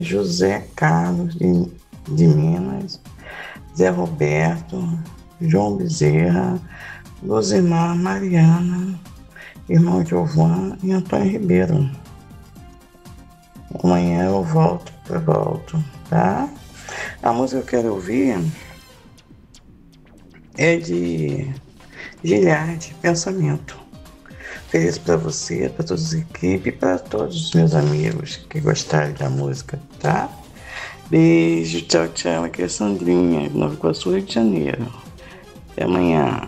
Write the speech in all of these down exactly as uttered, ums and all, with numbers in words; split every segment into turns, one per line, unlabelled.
José Carlos de, de Minas, Zé Roberto, João Bezerra, Luzimar Mariana, irmão Giovan e Antônio Ribeiro. Amanhã eu volto, eu volto, tá? A música que eu quero ouvir é de Giliard, Pensamento. Feliz para você, para toda a equipe e para todos os meus amigos que gostarem da música, tá? Beijo, tchau, tchau. Aqui é Sandrinha, de Nova Iguaçu, Rio de Janeiro. Até amanhã.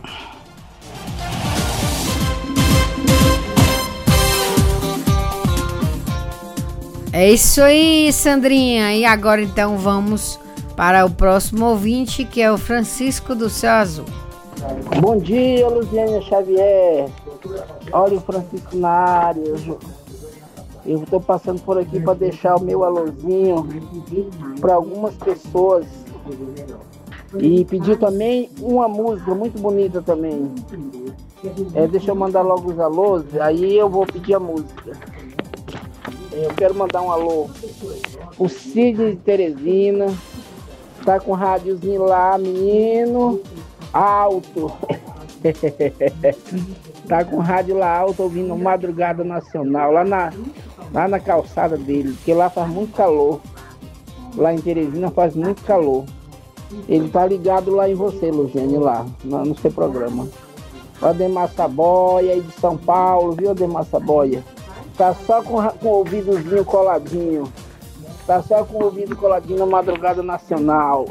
É isso aí, Sandrinha. E agora então vamos para o próximo ouvinte, que é o Francisco do Céu Azul.
Bom dia, Luziane Xavier. Olha o Francisco na área. Eu estou passando por aqui para deixar o meu alôzinho para algumas pessoas e pedir também uma música muito bonita também. É, deixa eu mandar logo os alôs, aí eu vou pedir a música. Eu quero mandar um alô o Sidney de Teresina. Tá com o rádiozinho lá, menino, alto. Tá com o rádio lá alto, ouvindo Madrugada Nacional, lá na, lá na calçada dele, porque lá faz muito calor. Lá em Teresina faz muito calor. Ele tá ligado lá em você, Luziane, lá, no, no seu programa. O Ademar Saboia aí de São Paulo, viu, Ademar Saboia? Tá só com, com o ouvidozinho coladinho. Tá só com o ouvido coladinho na Madrugada Nacional.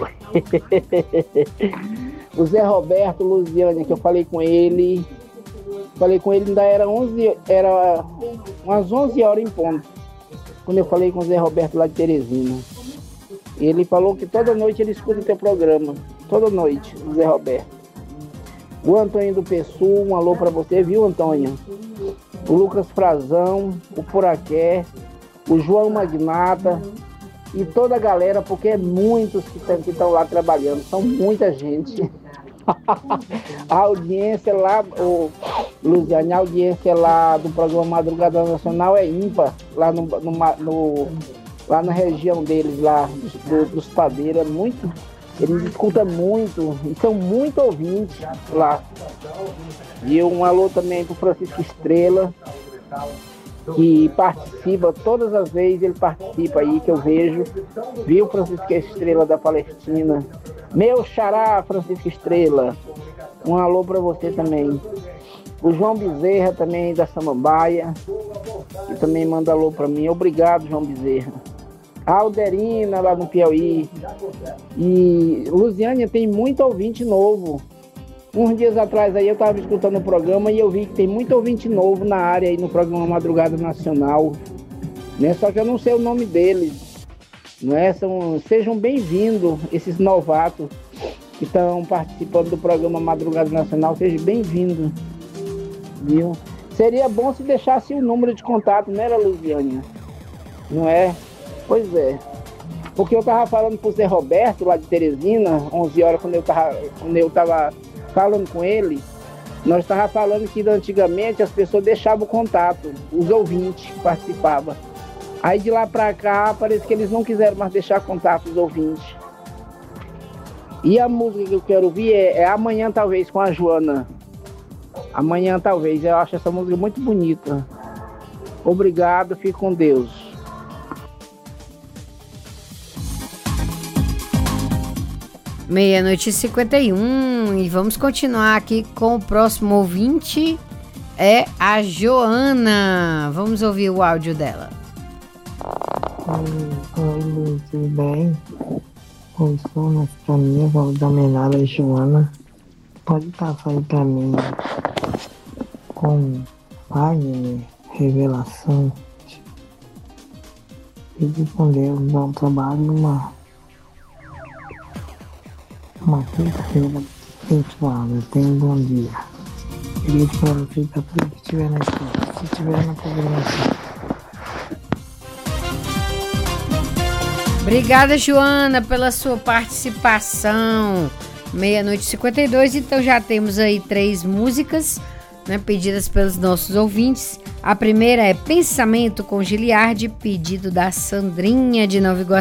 O Zé Roberto Luziane, que eu falei com ele. Falei com ele, ainda era, onze, era umas onze horas em ponto. Quando eu falei com o Zé Roberto lá de Teresina. Ele falou que toda noite ele escuta o teu programa. Toda noite, o Zé Roberto. O Antônio do Pessu, um alô pra você, viu, Antônio? O Lucas Frazão, o Poraqué, o João Magnata e toda a galera, porque é muitos que estão lá trabalhando, são muita gente. A audiência lá, o Luziane, a audiência lá do programa Madrugada Nacional é ímpar, lá, no, no, no, lá na região deles, lá do, dos padeiros, é muito, eles escutam muito, e são muito ouvintes lá. E um alô também pro Francisco Estrela, que participa, todas as vezes ele participa aí, que eu vejo, viu, Francisco Estrela da Palestina, meu xará, Francisco Estrela, um alô para você também. O João Bezerra também da Samambaia, que também manda alô para mim, obrigado, João Bezerra. A Alderina lá no Piauí, e Luziânia tem muito ouvinte novo. Uns dias atrás aí eu estava escutando o programa e eu vi que tem muito ouvinte novo na área aí no programa Madrugada Nacional, né? Só que eu não sei o nome deles, não é? São, sejam bem-vindos esses novatos que estão participando do programa Madrugada Nacional, sejam bem-vindos, viu? Seria bom se deixasse o número de contato, não era, Luziânia? Não é? Pois é. Porque eu estava falando pro Zé Roberto lá de Teresina, onze horas, quando eu estava quando eu tava falando com ele, nós estávamos falando que antigamente as pessoas deixavam o contato, os ouvintes que participavam. Aí de lá para cá, parece que eles não quiseram mais deixar contato os ouvintes. E a música que eu quero ouvir é, é Amanhã Talvez, com a Joana. Amanhã Talvez, eu acho essa música muito bonita. Obrigado, fique com Deus.
Meia-noite e cinquenta e um, e vamos continuar aqui com o próximo ouvinte, é a Joana. Vamos ouvir o áudio dela.
Oi, Lu, tudo bem? Eu sou nossa família, vou dar menada Joana. Pode passar aí pra mim com Wagner, Revelação. Pedir com Deus, dar um trabalho numa Uma quinta-feira abençoada. Tenha um bom dia. Queria para você para tudo que estiver na escola, se estiver na programação.
Obrigada, Joana, pela sua participação. Meia-noite e cinquenta e dois, então já temos aí três músicas né, pedidas pelos nossos ouvintes. A primeira é Pensamento com Giliardi, pedido da Sandrinha de Nova Iguaçu.